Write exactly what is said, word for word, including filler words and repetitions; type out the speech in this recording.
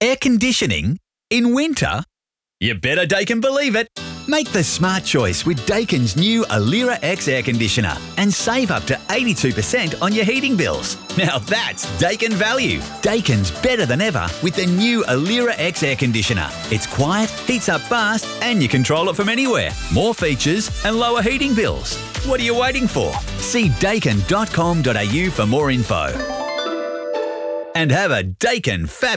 Air conditioning? In winter? You better Daikin believe it. Make the smart choice with Daikin's new Alira X air conditioner and save up to eighty-two percent on your heating bills. Now that's Daikin value. Daikin's better than ever with the new Alira X air conditioner. It's quiet, heats up fast, and you control it from anywhere. More features and lower heating bills. What are you waiting for? See daikin dot com dot a u for more info. And have a Daikin fab